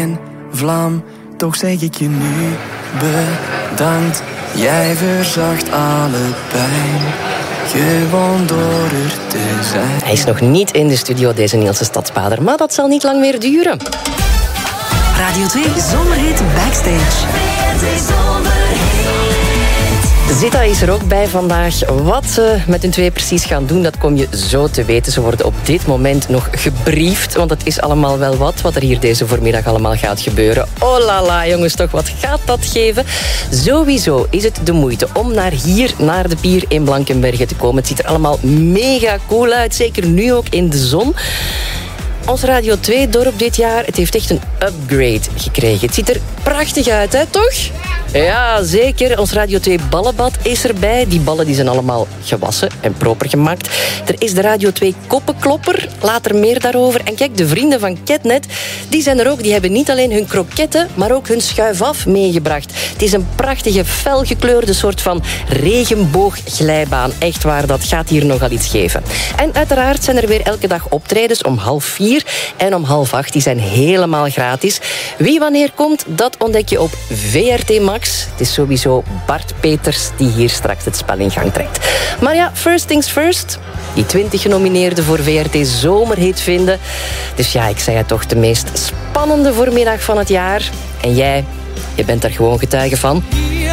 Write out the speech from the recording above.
mijn vlam. Toch zeg ik je nu bedankt. Jij verzacht alle pijn, gewoon door er te zijn. Hij is nog niet in de studio, deze Nielse Stadsbader, maar dat zal niet lang meer duren. Radio 2 Zomerhit Backstage. Zita is er ook bij vandaag. Wat ze met hun twee precies gaan doen, dat kom je zo te weten. Ze worden op dit moment nog gebriefd, want het is allemaal wel wat er hier deze voormiddag allemaal gaat gebeuren. Oh la la, jongens, toch, wat gaat dat geven? Sowieso is het de moeite om naar de pier in Blankenberge te komen. Het ziet er allemaal mega cool uit, zeker nu ook in de zon. Ons Radio 2-dorp dit jaar, het heeft echt een upgrade gekregen. Het ziet er prachtig uit, hè, toch? Ja, zeker. Ons Radio 2 ballenbad is erbij. Die ballen die zijn allemaal gewassen en proper gemaakt. Er is de Radio 2 koppenklopper. Later meer daarover. En kijk, de vrienden van Ketnet, die zijn er ook. Die hebben niet alleen hun kroketten, maar ook hun schuif-af meegebracht. Het is een prachtige, felgekleurde soort van regenboogglijbaan. Echt waar, dat gaat hier nogal iets geven. En uiteraard zijn er weer elke dag optredens om 7:30 en om 7:30. Die zijn helemaal gratis. Wie wanneer komt, dat ontdek je op VRT Max. Het is sowieso Bart Peters die hier straks het spel in gang trekt. Maar ja, first things first. Die 20 genomineerden voor VRT Zomerhit vinden. Dus ja, ik zei het toch, de meest spannende voormiddag van het jaar. En jij, je bent daar gewoon getuige van.